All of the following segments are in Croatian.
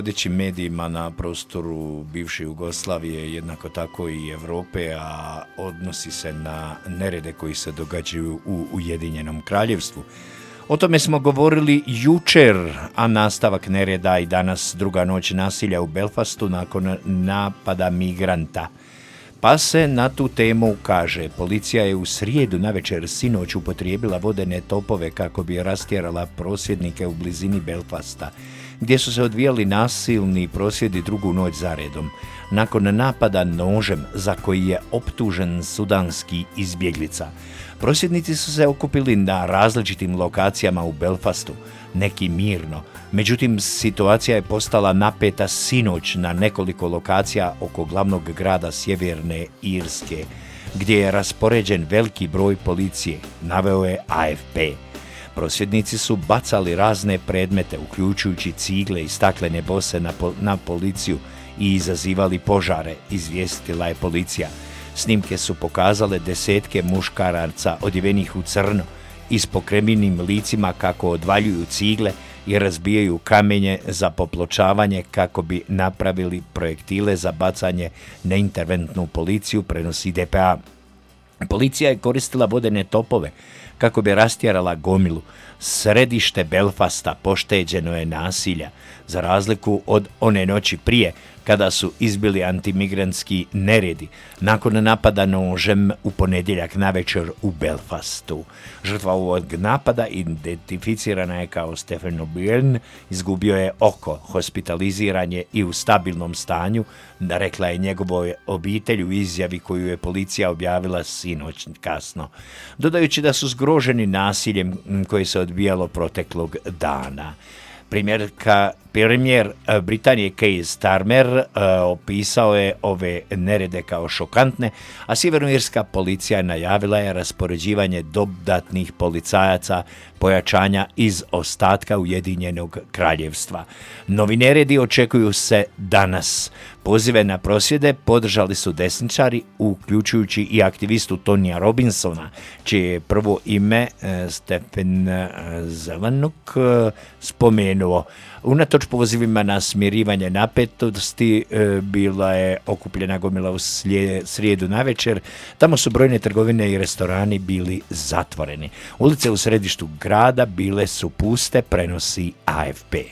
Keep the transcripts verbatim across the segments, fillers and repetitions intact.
vodećim medijima na prostoru bivše Jugoslavije, jednako tako i Europe, a odnosi se na nerede koji se događaju u Ujedinjenom Kraljevstvu. O tome smo govorili jučer, a nastavak nereda i danas druga noć nasilja u Belfastu nakon napada migranta. Pa se na tu temu kaže, policija je u srijedu navečer sinoć upotrijebila vodene topove kako bi rastjerala prosvjednike u blizini Belfasta, gdje su se odvijali nasilni prosvjedi drugu noć zaredom, nakon napada nožem za koji je optužen sudanski izbjeglica. Prosvjednici su se okupili na različitim lokacijama u Belfastu, neki mirno. Međutim, situacija je postala napeta sinoć na nekoliko lokacija oko glavnog grada Sjeverne Irske, gdje je raspoređen veliki broj policije, naveo je A F P. Prosvjednici su bacali razne predmete, uključujući cigle i staklene bose na, pol- na policiju i izazivali požare, izvijestila je policija. Snimke su pokazale desetke muškaraca odjevenih u crno i s pokrevenim licima kako odvaljuju cigle i razbijaju kamenje za popločavanje kako bi napravili projektile za bacanje na interventnu policiju, prenosi D P A. Policija je koristila vodene topove kako bi rastjerala gomilu. Središte Belfasta pošteđeno je nasilja, za razliku od one noći prije, kada su izbili antimigrantski neredi nakon napada nožem u ponedjeljak navečer u Belfastu. Žrtva ovog napada identificirana je kao Stephen O'Byrne, izgubio je oko, hospitaliziran je i u stabilnom stanju, rekla je njegovoj obitelji u izjavi koju je policija objavila sinoć kasno, dodajući da su zgroženi nasiljem koje se odvijalo proteklog dana. Primjerka, premijer Britanije Keir Starmer uh, opisao je ove nerede kao šokantne, a sjevernoirska policija najavila je raspoređivanje dodatnih policajaca pojačanja iz ostatka Ujedinjenog Kraljevstva. Novi neredi očekuju se danas. Pozive na prosvjede podržali su desničari, uključujući i aktivistu Tonija Robinsona, čije je prvo ime eh, Stephen eh, Zelenuk eh, spomenuo. Unatoč pozivima na smirivanje napetosti, e, bila je okupljena gomila u slije, srijedu navečer. Tamo su brojne trgovine i restorani bili zatvoreni. Ulice u središtu grada bile su puste, prenosi A F P.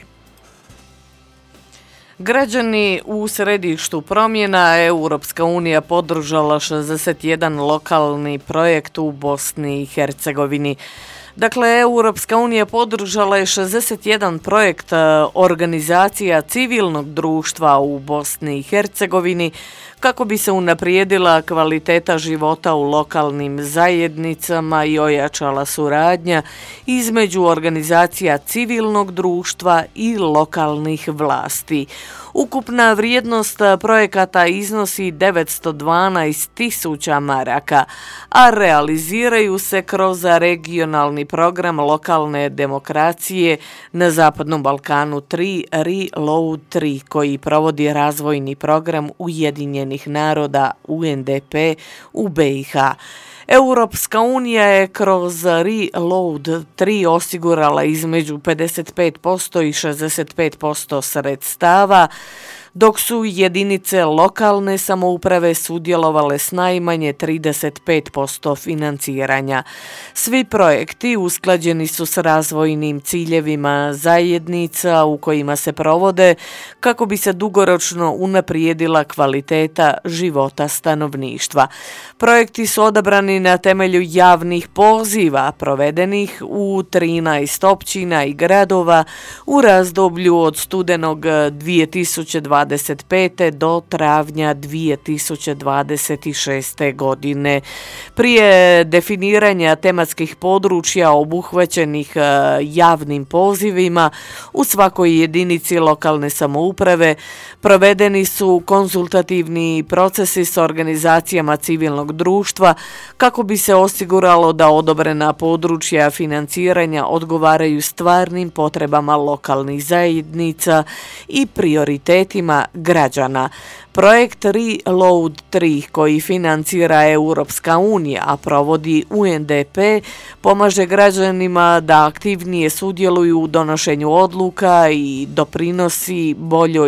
Građani u središtu promjena, Europska unija podržala šezdeset jedan lokalni projekt u Bosni i Hercegovini. Dakle, Europska unija podržala je šezdeset jedan projekt organizacija civilnog društva u Bosni i Hercegovini kako bi se unaprijedila kvaliteta života u lokalnim zajednicama i ojačala suradnja između organizacija civilnog društva i lokalnih vlasti. Ukupna vrijednost projekata iznosi devetsto dvanaest tisuća maraka, a realiziraju se kroz regionalni program lokalne demokracije na Zapadnom Balkanu tri Reload tri, koji provodi razvojni program Ujedinjenih naroda U N D P u B i H. Europska unija je kroz Reload tri osigurala između pedeset pet posto i šezdeset pet posto sredstava, dok su jedinice lokalne samouprave sudjelovale s najmanje trideset pet posto financiranja. Svi projekti usklađeni su s razvojnim ciljevima zajednica u kojima se provode kako bi se dugoročno unaprijedila kvaliteta života stanovništva. Projekti su odabrani na temelju javnih poziva provedenih u trinaest općina i gradova u razdoblju od studenog dvije tisuće dvadeset pete do travnja dvije tisuće dvadeset šeste. godine. Prije definiranja tematskih područja obuhvaćenih javnim pozivima u svakoj jedinici lokalne samouprave provedeni su konzultativni procesi s organizacijama civilnog društva kako bi se osiguralo da odobrena područja financiranja odgovaraju stvarnim potrebama lokalnih zajednica i prioritetima pravima građana. Projekt Reload tri koji financira Europska unija, a provodi U N D P, pomaže građanima da aktivnije sudjeluju u donošenju odluka i doprinosi boljoj